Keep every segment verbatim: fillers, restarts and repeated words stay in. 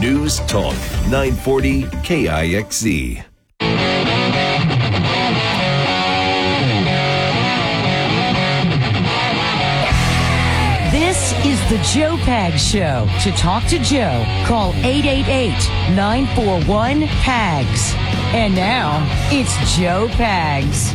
News Talk nine forty K I X Z. This is the Joe Pags Show. To talk to Joe, call eight eight eight, nine four one, P A G S. And now, it's Joe Pags.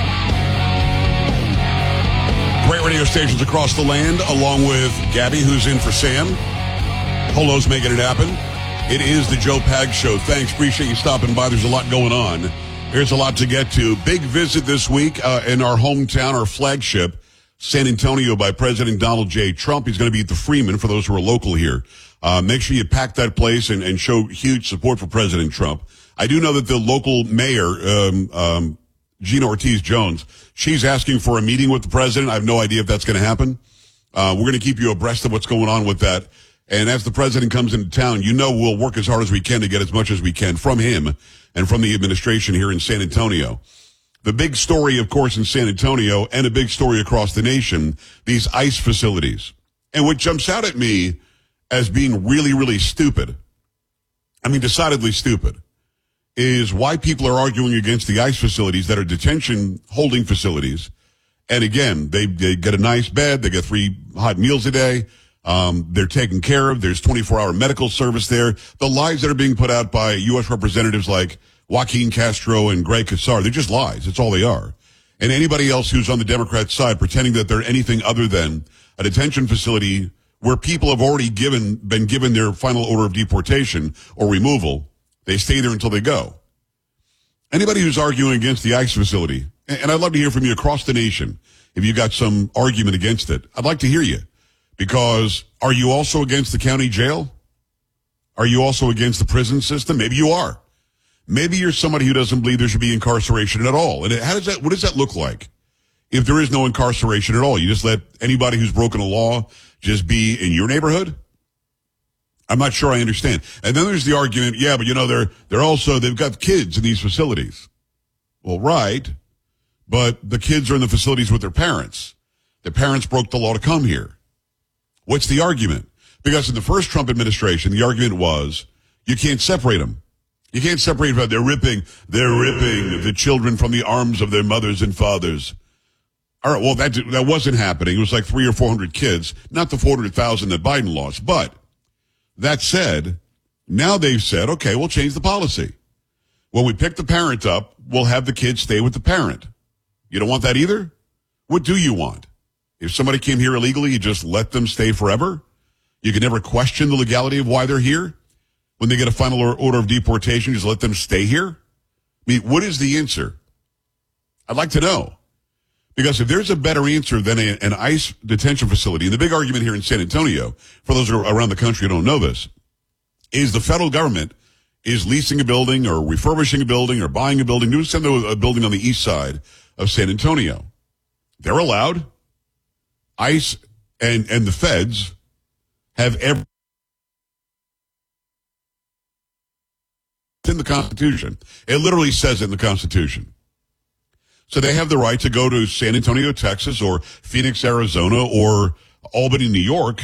Great radio stations across the land, along with Gabby, who's in for Sam. Polo's making it happen. It is the Joe Pags Show. Thanks. Appreciate you stopping by. There's a lot going on. There's a lot to get to. Big visit this week uh, in our hometown, our flagship, San Antonio, by President Donald J. Trump. He's going to be at the Freeman for those who are local here. Uh, make sure you pack that place and, and show huge support for President Trump. I do know that the local mayor, um, um, Gina Ortiz-Jones, she's asking for a meeting with the president. I have no idea if that's going to happen. Uh, we're going to keep you abreast of what's going on with that. And as the president comes into town, you know we'll work as hard as we can to get as much as we can from him and from the administration here in San Antonio. The big story, of course, in San Antonio, and a big story across the nation, these ICE facilities. And what jumps out at me as being really, really stupid, I mean decidedly stupid, is why people are arguing against the ICE facilities that are detention holding facilities. And again, they, they get a nice bed, they get three hot meals a day, um, they're taken care of, there's twenty-four hour medical service there. The lies that are being put out by U S representatives like Joaquin Castro and Greg Casar, they're just lies. It's all they are. And anybody else who's on the Democrat side pretending that they're anything other than a detention facility where people have already given, been given their final order of deportation or removal, they stay there until they go. Anybody who's arguing against the ICE facility, and I'd love to hear from you across the nation, if you got some argument against it, I'd like to hear you. Because are you also against the county jail? Are you also against the prison system? Maybe you are. Maybe you're somebody who doesn't believe there should be incarceration at all. And how does that, what does that look like? If there is no incarceration at all, you just let anybody who's broken a law just be in your neighborhood? I'm not sure I understand. And then there's the argument, yeah, but you know, they're, they're also, they've got kids in these facilities. Well, right. But the kids are in the facilities with their parents. Their parents broke the law to come here. What's the argument? Because in the first Trump administration, the argument was you can't separate them. You can't separate them. They're ripping, they're ripping the children from the arms of their mothers and fathers. All right, well, that, that wasn't happening. It was like three or four hundred kids, not the four hundred thousand that Biden lost. But that said, now they've said, okay, we'll change the policy. When we pick the parent up, we'll have the kids stay with the parent. You don't want that either? What do you want? If somebody came here illegally, you just let them stay forever? You can never question the legality of why they're here? When they get a final order of deportation, just let them stay here? I mean, what is the answer? I'd like to know. Because if there's a better answer than a, an ICE detention facility, and the big argument here in San Antonio, for those who are around the country who don't know this, is the federal government is leasing a building or refurbishing a building or buying a building, new send a building on the east side of San Antonio. They're allowed. ICE and, and the feds have every in the Constitution. It literally says it in the Constitution. So they have the right to go to San Antonio, Texas, or Phoenix, Arizona, or Albany, New York,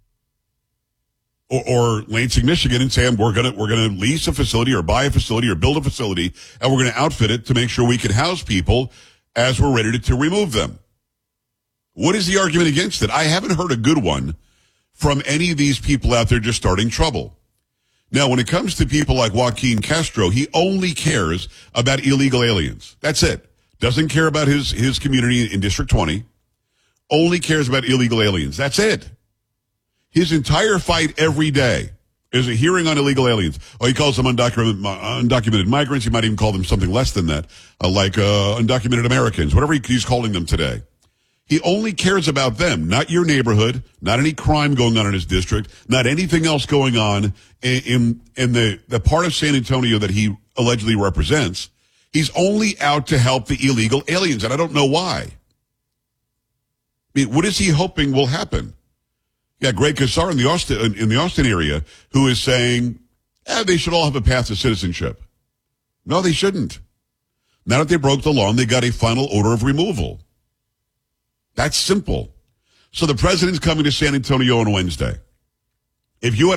or, or Lansing, Michigan, and say, we're gonna we're gonna lease a facility or buy a facility or build a facility, and we're gonna outfit it to make sure we can house people as we're ready to, to remove them. What is the argument against it? I haven't heard a good one from any of these people out there just starting trouble. Now, when it comes to people like Joaquin Castro, he only cares about illegal aliens. That's it. Doesn't care about his, his community in District twenty. Only cares about illegal aliens. That's it. His entire fight every day is a hearing on illegal aliens. Oh, he calls them undocumented, undocumented migrants. He might even call them something less than that, uh, like uh, undocumented Americans, whatever he, he's calling them today. He only cares about them, not your neighborhood, not any crime going on in his district, not anything else going on in, in, in the, the part of San Antonio that he allegedly represents. He's only out to help the illegal aliens, and I don't know why. I mean, what is he hoping will happen? Yeah, Greg Casar in the Austin, in the Austin area, who is saying, eh, they should all have a path to citizenship. No, they shouldn't. Now that they broke the law and they got a final order of removal. That's simple. So the president's coming to San Antonio on Wednesday. If you had